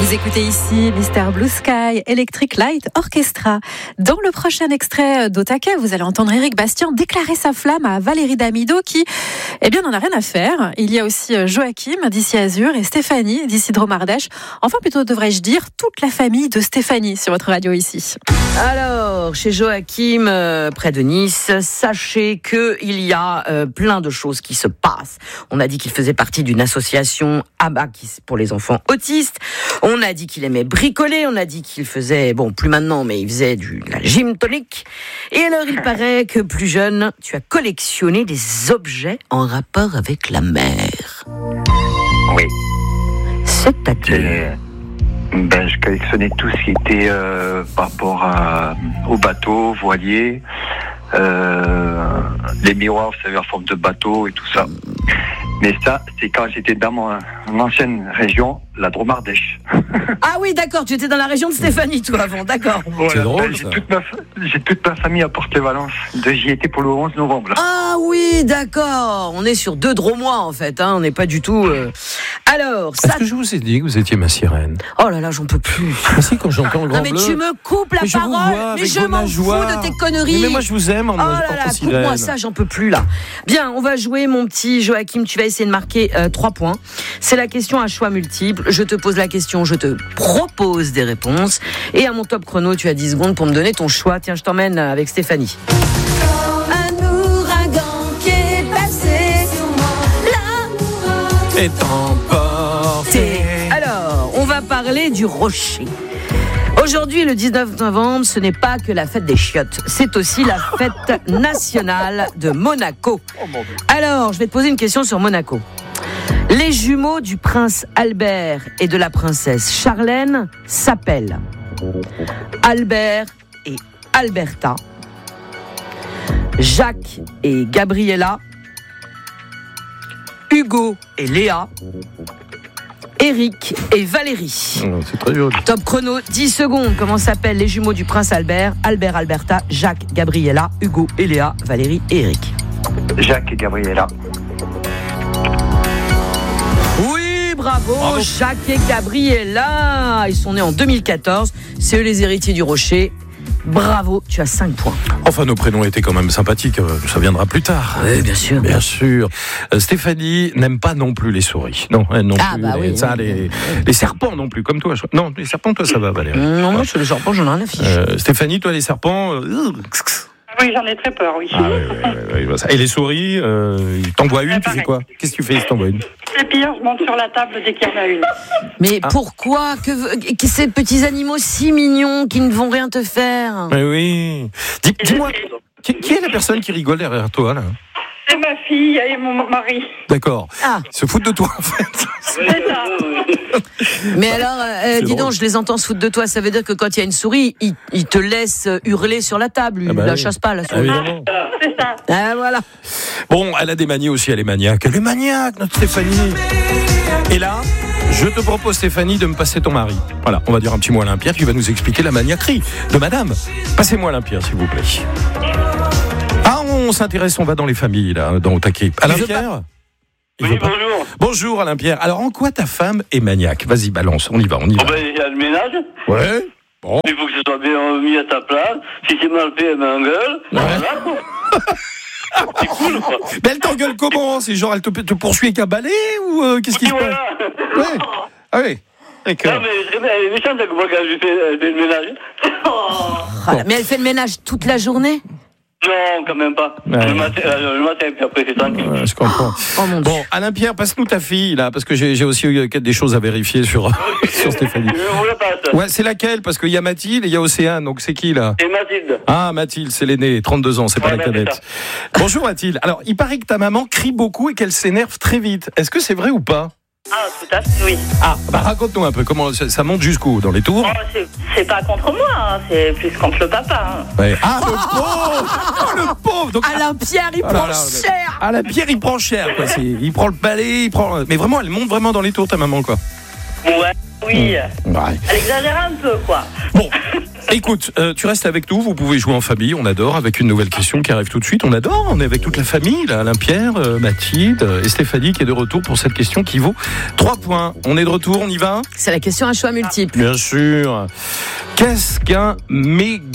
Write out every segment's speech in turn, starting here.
Vous écoutez ici Mr. Blue Sky, Electric Light Orchestra. Dans le prochain extrait d'Otake, vous allez entendre Éric Bastien déclarer sa flamme à Valérie Damido qui, n'en a rien à faire. Il y a aussi Joachim d'ici Azur et Stéphanie d'ici Dromardèche. Enfin, plutôt devrais-je dire toute la famille de Stéphanie sur votre radio ici. Alors, chez Joachim, près de Nice, sachez qu'il y a plein de choses qui se passent. On a dit qu'il faisait partie d'une association ABBA pour les enfants autistes. On a dit qu'il aimait bricoler. On a dit qu'il faisait, plus maintenant, mais il faisait de la gym tonique. Et alors, il paraît que plus jeune, tu as collectionné des objets en rapport avec la mer. Oui. C'est-à-dire je collectionnais tout ce qui était par rapport au bateau, voilier, les miroirs, vous savez, en forme de bateau et tout ça. Mais ça, c'est quand j'étais dans mon ancienne région, la Dromardèche. Ah oui, d'accord, tu étais dans la région de Stéphanie, toi, avant, d'accord. Voilà, c'est drôle, j'ai toute ma famille à Porte-Valence. J'y étais pour le 11 novembre. Là. Ah oui, d'accord. On est sur 2 Dromois, en fait. On n'est pas du tout... Alors, ça... Est-ce que je vous ai dit que vous étiez ma sirène? Oh là là, j'en peux plus. Mais si, quand j'entends le grand Non, mais bleu... tu me coupes la parole. Mais je m'en fous de tes conneries. Mais moi, je vous aime en portant sirène. Coupe-moi ça, j'en peux plus, là. Bien, on va jouer, mon petit Joachim. Tu vas essayer de marquer 3 points. C'est la question à choix multiples. Je te pose la question, je te propose des réponses. Et à mon top chrono, tu as 10 secondes pour me donner ton choix. Tiens, je t'emmène avec Stéphanie. Un ouragan qui est passé sur moi. Et emporté. Alors, on va parler du rocher. Aujourd'hui, le 19 novembre, ce n'est pas que la fête des chiottes, c'est aussi la fête nationale de Monaco. Alors, je vais te poser une question sur Monaco. Les jumeaux du prince Albert et de la princesse Charlène s'appellent Albert et Alberta, Jacques et Gabriella, Hugo et Léa, Eric et Valérie. C'est très joli. Top chrono, 10 secondes. Comment s'appellent les jumeaux du prince Albert, Albert, Alberta, Jacques, Gabriella, Hugo et Léa, Valérie et Eric? Jacques et Gabriella. Oui, bravo, Jacques et Gabriella. Ils sont nés en 2014. C'est eux les héritiers du rocher. Bravo, tu as 5 points. Enfin, nos prénoms étaient quand même sympathiques. Ça viendra plus tard. Oui, bien sûr. Bien sûr. Stéphanie n'aime pas non plus les souris. Non, elle non plus. Les serpents non plus, comme toi. Non, les serpents, toi, ça va, Valérie. Non, moi, sur les serpents, j'en ai rien à fiche. Stéphanie, toi, les serpents... Oui, j'en ai très peur, oui. Ah, oui. Et les souris, il t'envoie une, tu fais quoi? Qu'est-ce que tu fais si t'envoies une? C'est pire, je monte sur la table dès qu'il y en a une. Mais pourquoi que ces petits animaux si mignons qui ne vont rien te faire? Mais oui. Dis-moi, qui est la personne qui rigole derrière toi, là? C'est ma fille et mon mari. D'accord. Ah. Ils se foutent de toi, en fait. C'est ça. Mais alors, dis donc, je les entends se foutre de toi. Ça veut dire que quand il y a une souris, ils te laissent hurler sur la table. Ils la chassent pas, la souris. Évidemment. C'est ça. Ah, voilà. Bon, elle a des manies aussi, elle est maniaque. Elle est maniaque, notre Stéphanie. Et là, je te propose, Stéphanie, de me passer ton mari. Voilà, on va dire un petit mot à Alain-Pierre qui va nous expliquer la maniaquerie de madame. Passez-moi Alain-Pierre, s'il vous plaît. Ah, on s'intéresse, on va dans les familles, là, dans Otake. Alain-Pierre? Oui, bonjour. Bonjour Alain-Pierre. Alors, en quoi ta femme est maniaque? Vas-y, balance, on y va. Il y a le ménage. Ouais. Bon. Il faut que ce soit bien mis à sa place. Si c'est mal fait, elle m'engueule. Ouais. Voilà. C'est cool, quoi. Mais elle t'engueule comment? C'est genre, elle te poursuit avec un balai ou qu'est-ce qui se passe? Voilà. Ouais. Ah oui. D'accord. Non, mais elle est méchante, moi, quand je fais le ménage. Voilà. Mais elle fait le ménage toute la journée? Non, quand même pas. Ouais. Le matin, puis après, c'est tranquille. Ouais, je comprends. Oh mon Dieu. Bon, Alain-Pierre, passe-nous ta fille, là, parce que j'ai aussi eu des choses à vérifier sur Stéphanie. Je vous la passe. Ouais, c'est laquelle? Parce qu'il y a Mathilde et il y a Océane, donc c'est qui, là? Et Mathilde. Ah, Mathilde, c'est l'aînée, 32 ans, c'est pas la cadette. Bonjour Mathilde. Alors, il paraît que ta maman crie beaucoup et qu'elle s'énerve très vite. Est-ce que c'est vrai ou pas? Ah, tout à fait, oui. Ah, bah raconte-nous un peu, comment ça monte jusqu'où? Dans les tours? Oh, c'est pas contre moi, c'est plus contre le papa. Ouais. Ah, le pauvre! Oh, le pauvre! Donc, Alain-Pierre, il prend cher. Alain-Pierre, il prend cher, quoi. Il prend le balai, mais vraiment, elle monte vraiment dans les tours, ta maman, quoi. Ouais, oui. Ouais. Elle exagère un peu, quoi. Bon, Écoute, tu restes avec nous, vous pouvez jouer en famille, on adore, avec une nouvelle question qui arrive tout de suite, on adore, on est avec toute la famille, là, Alain-Pierre, Mathilde et Stéphanie qui est de retour pour cette question qui vaut 3 points. On est de retour, on y va ? C'est la question à choix multiple. Bien sûr. Qu'est-ce qu'un mégalodon ?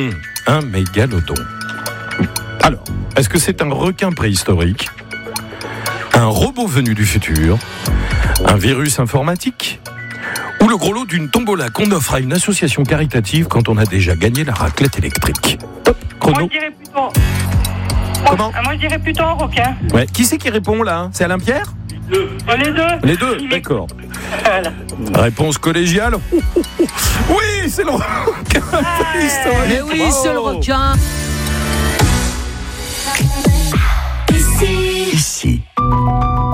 Un mégalodon. Alors, est-ce que c'est un requin préhistorique ? Un robot venu du futur ? Un virus informatique ? Ou le gros lot d'une tombola qu'on offre à une association caritative quand on a déjà gagné la raclette électrique ? Top, chrono. Moi, je dirais plutôt. Comment ? Moi, je dirais plutôt un requin. Ouais. Qui c'est qui répond là ? C'est Alain-Pierre ? Les deux. Les deux, d'accord. Voilà. Réponse collégiale ? Oui, c'est le requin préhistorique. Mais oui, c'est le requin.